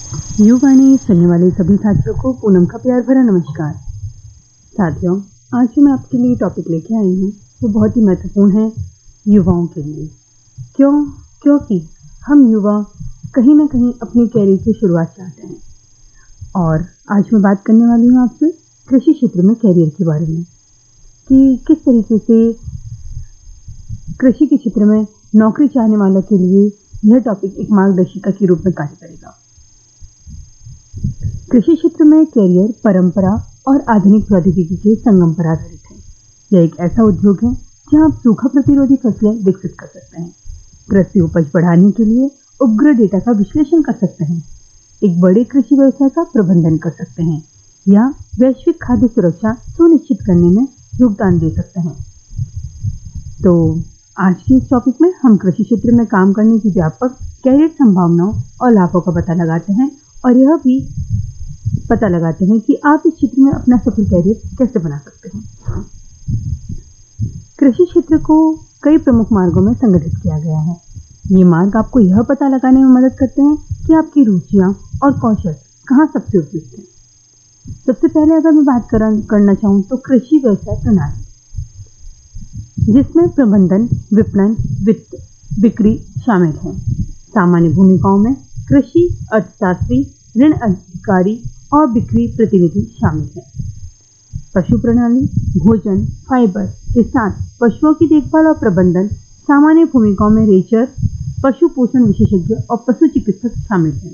युवाणी सुनने वाले सभी साथियों को पूनम का प्यार भरा नमस्कार। साथियों, आज जो मैं आपके लिए टॉपिक लेके आई हूँ वो बहुत ही महत्वपूर्ण है युवाओं के लिए। क्योंकि हम युवा कहीं ना कहीं अपने कैरियर की शुरुआत चाहते हैं और आज मैं बात करने वाली हूँ आपसे कृषि क्षेत्र में कैरियर के बारे में कि किस तरीके से कृषि के क्षेत्र में नौकरी चाहने वालों के लिए यह टॉपिक एक मार्गदर्शिका के रूप में कार्य करेगा। कृषि क्षेत्र में कैरियर परंपरा और आधुनिक प्रौद्योगिकी के संगम पर आधारित है। यह एक ऐसा उद्योग है जहां आप सूखा प्रतिरोधी फसलें विकसित कर सकते हैं, कृषि उपज बढ़ाने के लिए उपग्रह डेटा का विश्लेषण कर सकते हैं, एक बड़े कृषि व्यवसाय का प्रबंधन कर सकते हैं या वैश्विक खाद्य सुरक्षा सुनिश्चित करने में योगदान दे सकते हैं। तो आज के इस टॉपिक में हम कृषि क्षेत्र में काम करने की व्यापक कैरियर संभावनाओं और लाभों का पता लगाते हैं और यह भी पता लगाते हैं कि आप इस क्षेत्र में अपना सफल कैरियर कैसे बना सकते हैं। कृषि क्षेत्र को कई प्रमुख मार्गों में संगठित किया गया है। ये मार्ग आपको यह पता लगाने में मदद करते हैं कि आपकी रुचियां और कौशल कहाँ सबसे उपयुक्त हैं। सबसे पहले अगर मैं बात करना चाहूँ तो कृषि व्यवसाय प्रणाली, जिसमें प्रबंधन, विपणन, वित्त, बिक्री शामिल है। सामान्य भूमिकाओं में कृषि अर्थशास्त्री, ऋण अधिकारी और बिक्री प्रतिनिधि शामिल हैं। पशु प्रणाली, भोजन, फाइबर के साथ पशुओं की देखभाल और प्रबंधन। सामान्य भूमिकाओं में रेंजर, पशु पोषण विशेषज्ञ और पशु चिकित्सक शामिल हैं।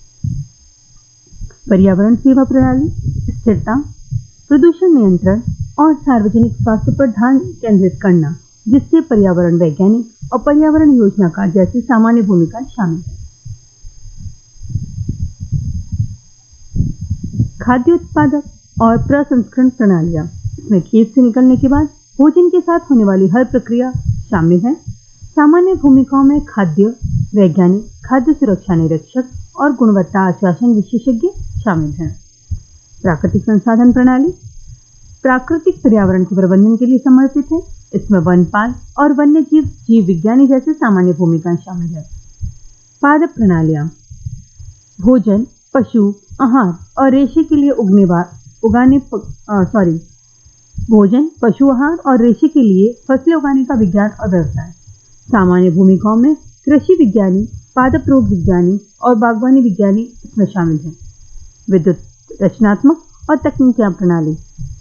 पर्यावरण सेवा प्रणाली, स्थिरता, प्रदूषण नियंत्रण और सार्वजनिक स्वास्थ्य पर ध्यान केंद्रित करना, जिससे पर्यावरण वैज्ञानिक और पर्यावरण योजनाकार जैसी सामान्य भूमिका शामिल है। खाद्य उत्पादक और प्रसंस्करण प्रणालियां, इसमें खेत से निकलने के बाद भोजन के साथ होने वाली हर प्रक्रिया शामिल है। सामान्य भूमिकाओं में खाद्य वैज्ञानिक, खाद्य सुरक्षा निरीक्षक और गुणवत्ता आश्वासन विशेषज्ञ शामिल हैं। प्राकृतिक संसाधन प्रणाली प्राकृतिक पर्यावरण के प्रबंधन के लिए समर्पित है। इसमें वनपाल और वन्यजीव जीव विज्ञानी जैसे सामान्य भूमिकाएं शामिल है। पादप प्रणालियां भोजन, पशु आहार और रेशे के लिए भोजन, पशु आहार और रेशे के लिए फसलें उगाने का विज्ञान और व्यवसाय। सामान्य भूमिकाओं में कृषि विज्ञानी, पादप रोग विज्ञानी और बागवानी विज्ञानी इसमें शामिल हैं। विद्युत रचनात्मक और तकनीकी प्रणाली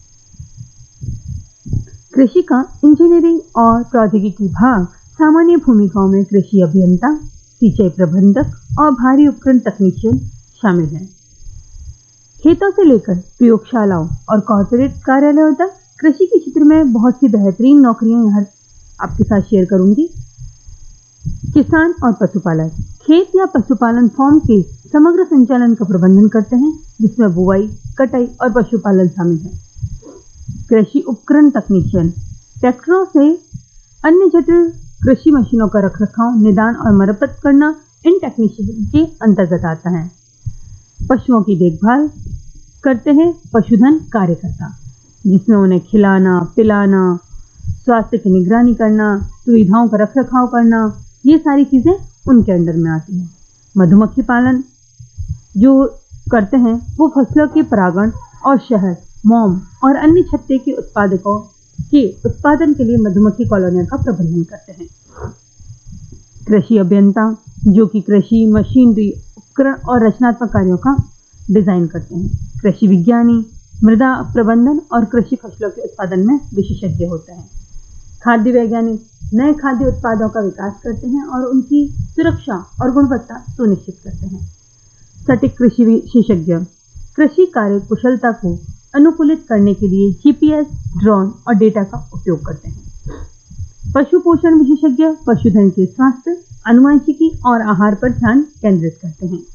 कृषि का इंजीनियरिंग और प्रौद्योगिकी भाग। सामान्य भूमिकाओं में कृषि अभियंता, सिंचाई प्रबंधक और भारी उपकरण तकनीशियन शामिल हैं। खेतों से लेकर प्रयोगशालाओं और कॉर्पोरेट कार्यालयों तक कृषि के क्षेत्र में बहुत सी बेहतरीन नौकरियां यहाँ आपके साथ शेयर करूंगी। किसान और पशुपालक खेत या पशुपालन फॉर्म के समग्र संचालन का प्रबंधन करते हैं, जिसमें बुआई, कटाई और पशुपालन शामिल है। कृषि उपकरण तकनीशियन ट्रैक्टरों से अन्य जटिल कृषि मशीनों का रखरखाव, निदान और मरम्मत करना इन टेक्नीशियन के अंतर्गत आता है। पशुओं की देखभाल करते हैं पशुधन कार्यकर्ता, जिसमें उन्हें खिलाना, पिलाना, स्वास्थ्य की निगरानी करना, सुविधाओं का रखरखाव करना, ये सारी चीजें उनके अंडर में आती हैं। मधुमक्खी पालन जो करते हैं वो फसलों के परागण और शहद, मोम और अन्य छत्ते के उत्पादकों के उत्पादन के लिए मधुमक्खी कॉलोनियों का प्रबंधन करते हैं। कृषि अभियंता जो कि कृषि मशीनरी, उपकरण और रचनात्मक कार्यों का डिजाइन करते हैं। कृषि विज्ञानी मृदा प्रबंधन और कृषि फसलों के उत्पादन में विशेषज्ञ होते हैं। खाद्य वैज्ञानिक नए खाद्य उत्पादों का विकास करते हैं और उनकी सुरक्षा और गुणवत्ता सुनिश्चित करते हैं। सटीक कृषि विशेषज्ञ कृषि कार्य कुशलता को अनुकूलित करने के लिए जीपीएस, ड्रोन और डेटा का उपयोग करते हैं। पशु पोषण विशेषज्ञ पशुधन के स्वास्थ्य, आनुवंशिकी और आहार पर ध्यान केंद्रित करते हैं।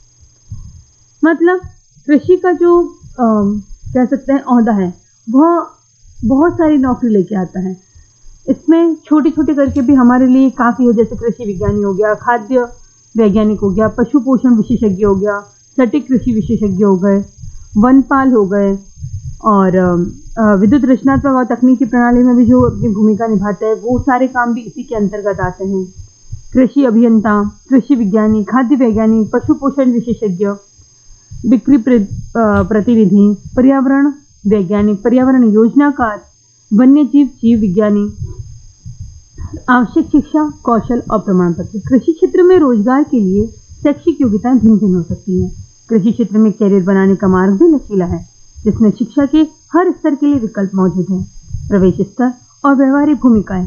मतलब कृषि का जो कह सकते हैं ओहदा है, वह बहुत सारी नौकरी लेके आता है। इसमें छोटी छोटी करके भी हमारे लिए काफ़ी है, जैसे कृषि विज्ञानी हो गया, खाद्य वैज्ञानिक हो गया, पशु पोषण विशेषज्ञ हो गया, सटीक कृषि विशेषज्ञ हो गए, वनपाल हो गए और विद्युत रचनात्मक और तकनीकी प्रणाली में भी जो अपनी भूमिका निभाते हैं वो सारे काम भी इसी के अंतर्गत आते हैं। कृषि अभियंता, कृषि विज्ञानी, खाद्य वैज्ञानिक, पशु पोषण विशेषज्ञ, बिक्री प्रतिनिधि, पर्यावरण वैज्ञानिक, पर्यावरण योजनाकार, वन्य जीव विज्ञानी, आवश्यक शिक्षा, कौशल और प्रमाण पत्र। कृषि क्षेत्र में रोजगार के लिए शैक्षिक योग्यताएं भिन्न भिन्न हो सकती हैं। कृषि क्षेत्र में कैरियर बनाने का मार्ग भी लचीला है, जिसमें शिक्षा के हर स्तर के लिए विकल्प मौजूद हैं। प्रवेश स्तर और व्यवहारिक भूमिकाएं।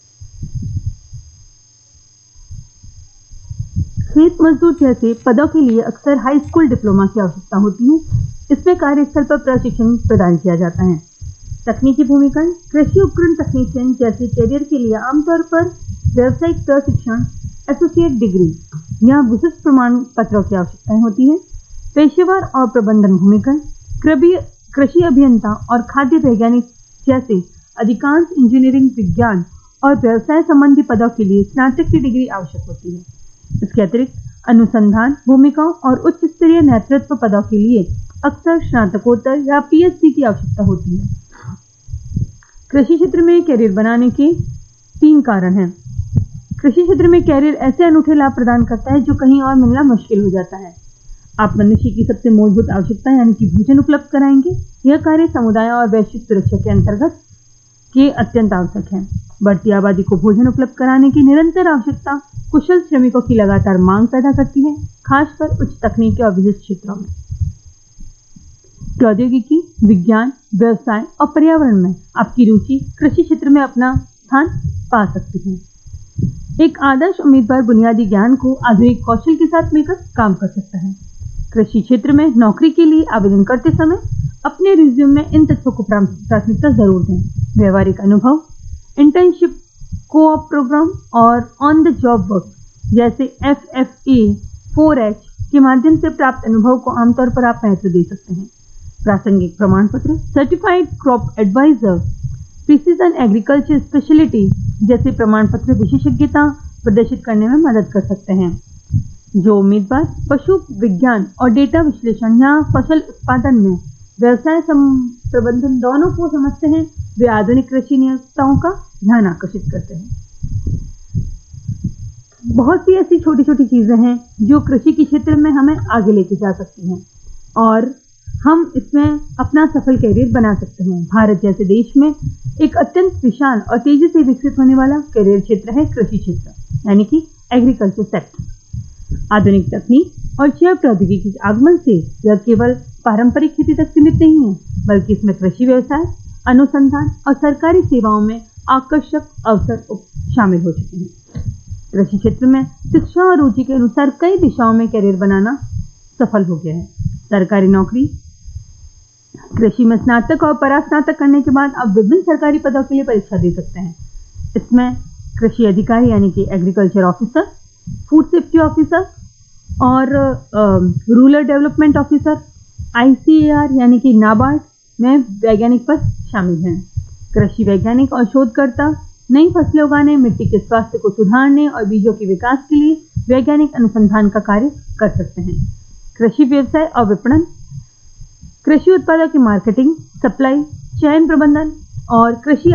खेत मजदूर जैसे पदों के लिए अक्सर हाई स्कूल डिप्लोमा की आवश्यकता होती है। इसमें कार्यस्थल पर प्रशिक्षण प्रदान किया जाता है। तकनीकी भूमिकाएं। कृषि उपकरण तकनीशियन जैसे कैरियर के लिए आमतौर पर व्यावसायिक प्रशिक्षण, एसोसिएट डिग्री या विशिष्ट प्रमाण पत्रों की आवश्यकताएं होती है। पेशेवर और प्रबंधन भूमिकाएं। कृषि अभियंता और खाद्य वैज्ञानिक जैसे अधिकांश इंजीनियरिंग, विज्ञान और व्यवसाय संबंधी पदों के लिए स्नातक की डिग्री आवश्यक होती है। इसके अतिरिक्त अनुसंधान भूमिकाओं और उच्च स्तरीय नेतृत्व पदों के लिए अक्सर स्नातकोत्तर या पीएचडी की आवश्यकता होती है। कृषि क्षेत्र में कैरियर बनाने के 3 कारण हैं। कृषि क्षेत्र में कैरियर ऐसे अनूठे लाभ प्रदान करता है जो कहीं और मिलना मुश्किल हो जाता है। आप मनुष्य की सबसे मूलभूत आवश्यकता यानी कि भोजन उपलब्ध कराएंगे। यह कार्य समुदाय और वैश्विक सुरक्षा के अंतर्गत के अत्यंत आवश्यक है। बढ़ती आबादी को भोजन उपलब्ध कराने की निरंतर आवश्यकता कुशल श्रमिकों की लगातार मांग पैदा करती है, खासकर उच्च तकनीकी और विशिष्ट क्षेत्रों में। प्रौद्योगिकी, विज्ञान, व्यवसाय और पर्यावरण में आपकी रुचि कृषि क्षेत्र में अपना स्थान पा सकती है। एक आदर्श उम्मीदवार बुनियादी ज्ञान को आधुनिक कौशल के साथ मिलकर काम कर सकता है। कृषि क्षेत्र में नौकरी के लिए आवेदन करते समय अपने रिज्यूम में इन तत्वों को प्राथमिकता जरूर दें। व्यवहारिक अनुभव, इंटर्नशिप, को-ऑप प्रोग्राम और ऑन द जॉब वर्क जैसे FFA, 4H के माध्यम से प्राप्त अनुभव को आमतौर पर आप महत्व दे सकते हैं। प्रासंगिक प्रमाण पत्र, certified crop adviser, precision agriculture speciality जैसे प्रमाण पत्र विशेषज्ञता प्रदर्शित करने में मदद कर सकते हैं। जो उम्मीदवार पशु विज्ञान और डेटा विश्लेषण या फसल उत्पादन में व्यवसाय प्रबंधन दोनों को समझते हैं, वे आधुनिक कृषि नियोक्ताओं का ध्यान आकर्षित करते हैं। बहुत सी ऐसी छोटी छोटी चीजें हैं जो कृषि के क्षेत्र में हमें आगे लेके जा सकती हैं और हम इसमें अपना सफल कैरियर बना सकते हैं। भारत जैसे देश में एक अत्यंत विशाल और तेजी से विकसित होने वाला कैरियर क्षेत्र है कृषि क्षेत्र, यानी कि एग्रीकल्चर सेक्टर। आधुनिक तकनीक और जैव प्रौद्योगिकी के आगमन से यह केवल पारंपरिक खेती तक सीमित नहीं है, बल्कि इसमें कृषि व्यवसाय, अनुसंधान और सरकारी सेवाओं में आकर्षक अवसर शामिल हो चुके हैं। कृषि क्षेत्र में शिक्षा और रुचि के अनुसार कई दिशाओं में कैरियर बनाना सफल हो गया है। सरकारी नौकरी। कृषि में स्नातक और परास्नातक करने के बाद आप विभिन्न सरकारी पदों के लिए परीक्षा दे सकते हैं। इसमें कृषि अधिकारी यानी कि agriculture officer, food safety officer और रूरल डेवलपमेंट ऑफिसर, ICAR यानी कि नाबार्ड में वैज्ञानिक पद शामिल हैं। कृषि वैज्ञानिक और शोधकर्ता नई फसलें उगाने, मिट्टी के स्वास्थ्य को सुधारने और बीजों के विकास के लिए वैज्ञानिक अनुसंधान का कार्य कर सकते हैं। कृषि व्यवसाय और विपणन। कृषि उत्पादों की मार्केटिंग, सप्लाई, चयन प्रबंधन और कृषि